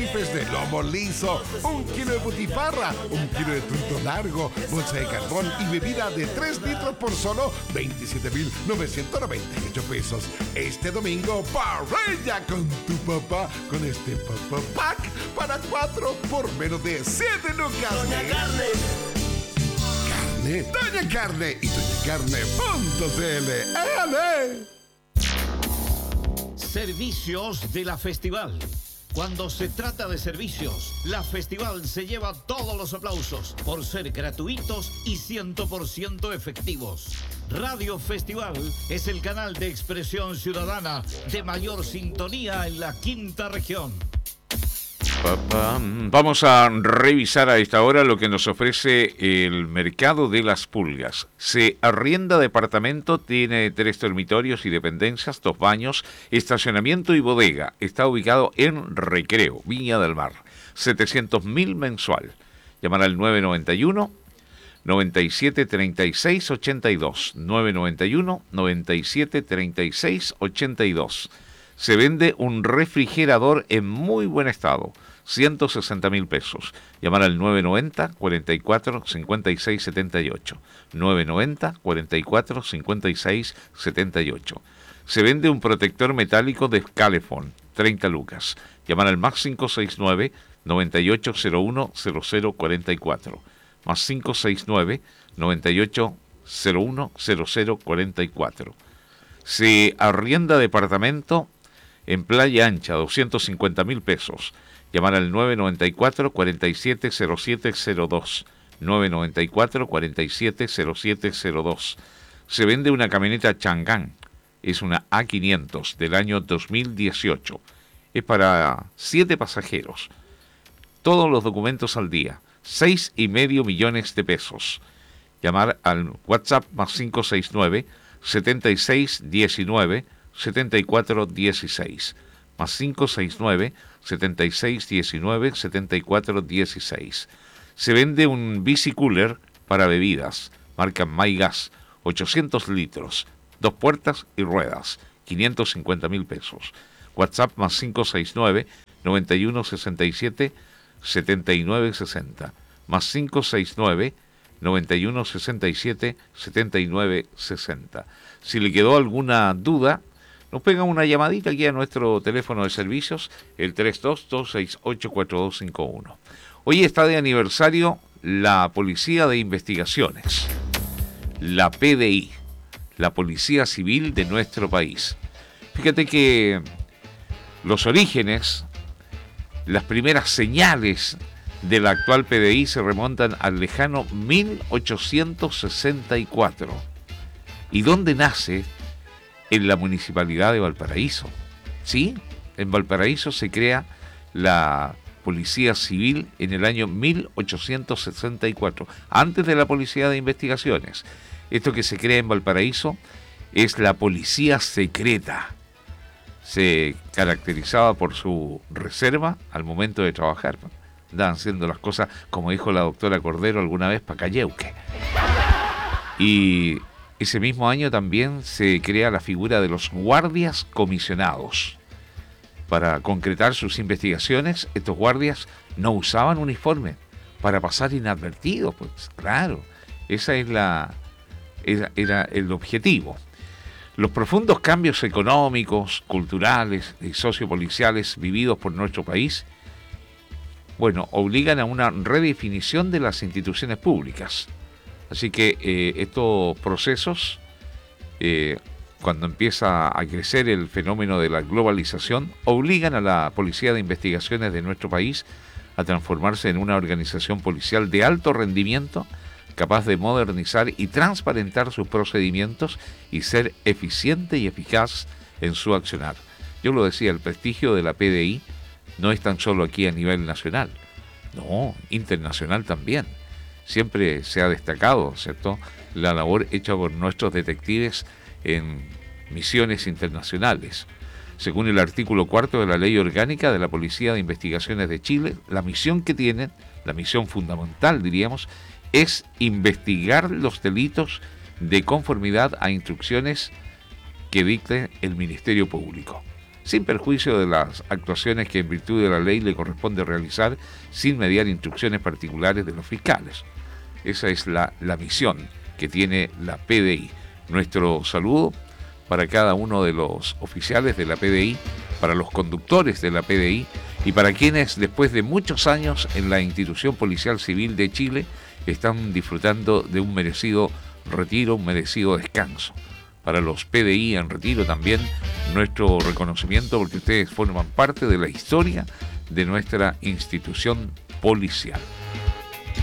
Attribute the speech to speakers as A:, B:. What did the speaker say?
A: bifes de lomo liso, 1 kilo de butifarra, 1 kilo de trunto largo, bolsa de carbón y bebida de 3 litros por solo 27,998 pesos. Este domingo, parrilla con tu papá con este Papá Pack para 4 por menos de 7 lucas.
B: Doña Carne.
A: Doña Carne y doñacarne.cl. ¡Ale!
C: Servicios de la Festival. Cuando se trata de servicios, la Festival se lleva todos los aplausos por ser gratuitos y 100% efectivos. Radio Festival es el canal de expresión ciudadana de mayor sintonía en la quinta región.
D: Vamos a revisar a esta hora lo que nos ofrece el mercado de las pulgas. Se arrienda departamento, tiene 3 dormitorios y dependencias, 2 baños, estacionamiento y bodega. Está ubicado en Recreo, Viña del Mar. 700.000 mensual. Llamar al 991 97 36 82. 991 97 36 82. Se vende un refrigerador en muy buen estado. 160.000 pesos. Llamar al 990 44 56 78. 990 44 56 78. Se vende un protector metálico de Scalefone, 30 lucas. Llamar al más 569 9801 0044. Más 569 9801 0044. Se arrienda departamento en Playa Ancha, 250.000 pesos. Llamar al 994 47 0702. 994 47 0702. Se vende una camioneta Chang'an. Es una A500 del año 2018. Es para 7 pasajeros. Todos los documentos al día. 6,5 millones de pesos. Llamar al WhatsApp más 569 76 19 74 16. Más 569 76 19 74 16. Se vende un bicicooler para bebidas, marca MyGas, 800 litros, 2 puertas y ruedas, 550.000 pesos. WhatsApp más 569 91 67 79 60. Más 569 91 67 79 60. Si le quedó alguna duda, nos pegan una llamadita aquí a nuestro teléfono de servicios, el 32-268-4251. Hoy está de aniversario la Policía de Investigaciones, la PDI, la Policía Civil de nuestro país. Fíjate que los orígenes, las primeras señales de la actual PDI se remontan al lejano 1864. ¿Y dónde nace? En la Municipalidad de Valparaíso. Sí, en Valparaíso se crea la Policía Civil en el año 1864, antes de la Policía de Investigaciones. Esto que se crea en Valparaíso es la Policía Secreta. Se caracterizaba por su reserva al momento de trabajar. Andaban haciendo las cosas, como dijo la doctora Cordero alguna vez, pacayeuque. Y ese mismo año también se crea la figura de los guardias comisionados. Para concretar sus investigaciones, estos guardias no usaban uniforme para pasar inadvertidos, pues claro, esa es era el objetivo. Los profundos cambios económicos, culturales y sociopoliciales vividos por nuestro país, obligan a una redefinición de las instituciones públicas. Así que estos procesos, cuando empieza a crecer el fenómeno de la globalización, obligan a la Policía de Investigaciones de nuestro país a transformarse en una organización policial de alto rendimiento, capaz de modernizar y transparentar sus procedimientos y ser eficiente y eficaz en su accionar. Yo lo decía, el prestigio de la PDI no es tan solo aquí a nivel nacional, no, internacional también. Siempre se ha destacado, ¿cierto?, la labor hecha por nuestros detectives en misiones internacionales. Según el artículo 4 de la Ley Orgánica de la Policía de Investigaciones de Chile, la misión que tienen, la misión fundamental, diríamos, es investigar los delitos de conformidad a instrucciones que dicte el Ministerio Público. sin perjuicio de las actuaciones que en virtud de la ley le corresponde realizar sin mediar instrucciones particulares de los fiscales. Esa es la misión que tiene la PDI. Nuestro saludo para cada uno de los oficiales de la PDI, para los conductores de la PDI y para quienes después de muchos años en la institución policial civil de Chile están disfrutando de un merecido retiro, un merecido descanso. Para los PDI en retiro también nuestro reconocimiento, porque ustedes forman parte de la historia de nuestra institución policial.